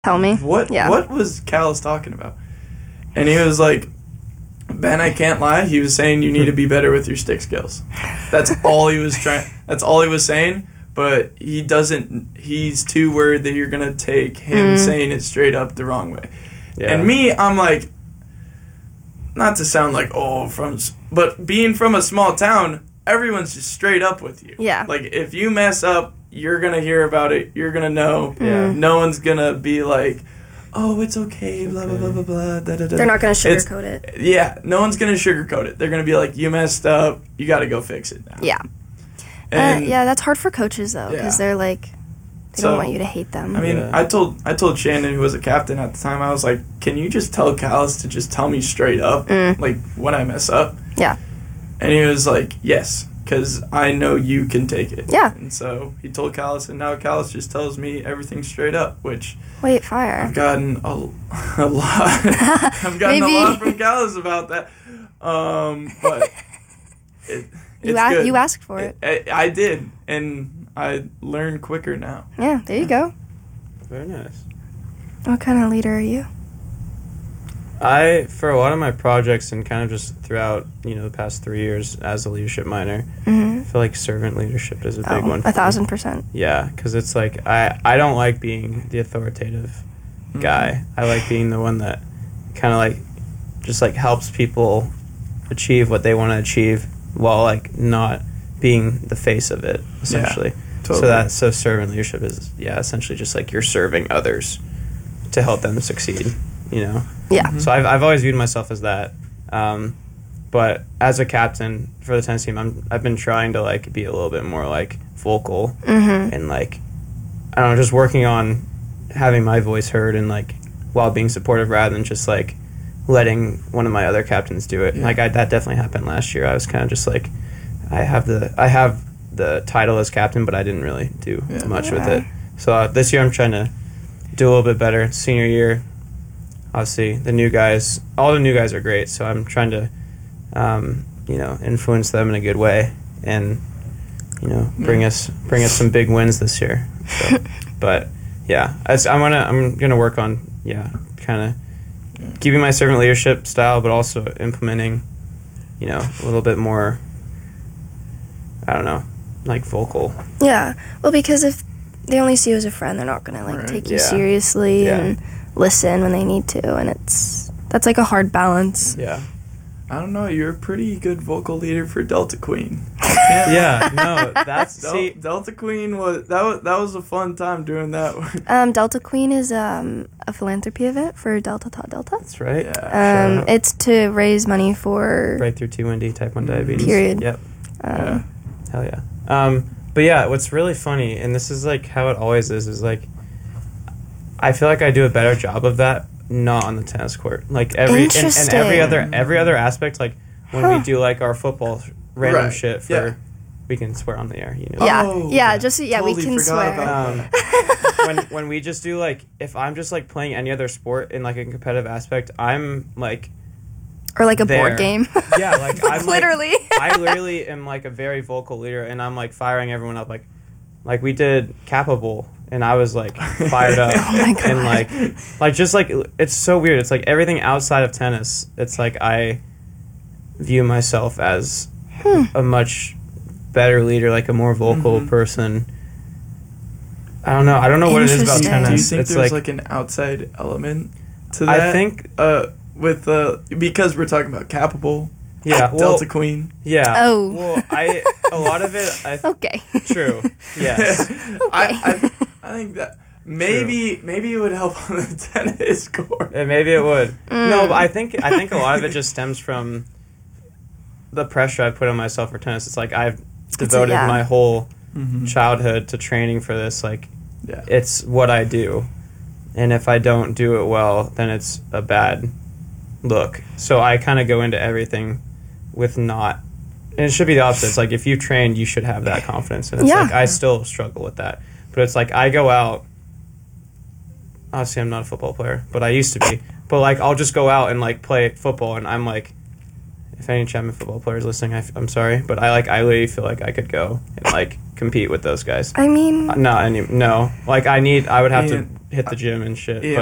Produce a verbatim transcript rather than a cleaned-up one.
Tell me. What Yeah. What was Callis talking about? And he was like, Ben, I can't lie. He was saying you need to be better with your stick skills. That's all he was trying. That's all he was saying. But he doesn't. He's too worried that you're gonna take him Mm. saying it straight up the wrong way. Yeah. And me, I'm like, not to sound like oh from, s- but being from a small town, everyone's just straight up with you. Yeah. Like if you mess up, you're gonna hear about it. You're gonna know. Yeah. No one's gonna be like, oh, it's okay. Blah blah blah blah blah. Da, da, da. They're not going to It's- sugarcoat it. Yeah, no one's gonna sugarcoat it. They're gonna be like, you messed up. You got to go fix it now. Yeah. And uh, yeah, that's hard for coaches, though, because Yeah. they're like, they So, don't want you to hate them. I mean, Yeah. I told I told Shannon, who was a captain at the time, I was like, can you just tell Callis to just tell me straight up, Mm. like when I mess up? Yeah. And he was like, yes, because I know you can take it. Yeah. And so he told Callis, and now Callis just tells me everything straight up, which Wait, fire. I've gotten a, a lot. I've gotten Maybe. a lot from Callis about that. Um, but it, You, it's a- good. you asked for it. I, I did, and I learn quicker now. Yeah, there you go. Very nice. What kind of leader are you? I, for a lot of my projects and kind of just throughout, you know, the past three years as a leadership minor, Mm-hmm. I feel like servant leadership is a big Oh, one. for a me. thousand percent. Yeah, because it's like, I, I don't like being the authoritative guy. I like being the one that kind of like, just like helps people achieve what they want to achieve while like not being the face of it, essentially. Totally. So that, so servant leadership is, yeah, essentially just like you're serving others to help them succeed, you know? Yeah. So I've, I've always viewed myself as that. Um, but as a captain for the tennis team, I'm, I've been trying to like be a little bit more like vocal Mm-hmm. and like, I don't know, just working on having my voice heard and like while being supportive rather than just like letting one of my other captains do it. Yeah. Like I, that definitely happened last year. I was kind of just like, I have the, I have the title as captain, but I didn't really do Yeah. much with Yeah. it. So uh, this year I'm trying to do a little bit better. Senior year, obviously the new guys, all the new guys are great. So I'm trying to, um, you know, influence them in a good way and, you know, bring us bring us some big wins this year. So, but yeah, I, I'm gonna I'm gonna work on yeah, kind of keeping my servant leadership style, but also implementing, you know, a little bit more. I don't know, like vocal. Yeah. Well, because if they only see you as a friend, they're not going to like Right. take you Yeah. seriously Yeah. and listen when they need to, and it's that's like a hard balance. Yeah. I don't know. You're a pretty good vocal leader for Delta Queen. Yeah. No, that's Del- see. Delta Queen was that was that was a fun time doing that. Um, Delta Queen is um, a philanthropy event for Delta Tau Delta. That's right. Yeah. Um, it's to raise money for Breakthrough T one D type one diabetes. Period. Yep. um, Yeah. Hell yeah. Um, but yeah, what's really funny, and this is like how it always is, is like I feel like I do a better job of that not on the tennis court. Like every and, and every Interesting. other every other aspect, like when Huh. we do like our football random Right. shit for Yeah. we can swear on the air, you know. Yeah, Oh, yeah, just yeah, we totally can forgot swear. about Um, when when we just do like if I'm just like playing any other sport in like a competitive aspect, I'm like Or like a there. board game. Yeah, like I'm like- literally. I literally am like a very vocal leader, and I'm like firing everyone up. Like, like we did Kappa Bowl, and I was like fired up, Oh my God. and like, like just like it's so weird. It's like everything outside of tennis. It's like I view myself as Hmm. a much better leader, like a more vocal Mhm. person. I don't know. I don't know what it is about Interesting. tennis. Do you think it's there's like, like, an outside element to that? I think uh, with uh, because we're talking about Capable, yeah, well, Delta Queen. yeah. Oh. Well, I a lot of it. I Okay. true. Yes. I, I I think that maybe maybe it would help on the tennis court. Uh, maybe it would. Mm. No, but I think I think a lot of it just stems from the pressure I put on myself for tennis. It's like I've devoted yeah. my whole Mm-hmm. childhood to training for this. Like Yeah. it's what I do, and if I don't do it well, then it's a bad look. So I kind of go into everything with not. And it should be the opposite. It's like if you trained, you should have that confidence. And it's Yeah. like I still struggle with that. But it's like I go out. Obviously, I'm not a football player, but I used to be. But like I'll just go out and like play football, and I'm like, if any Chapman football players listening, I, am sorry, but I like I literally feel like I could go and like compete with those guys. I mean, Uh, No, any no. Like I need. I would have Ian, to hit the gym and shit. Yeah. But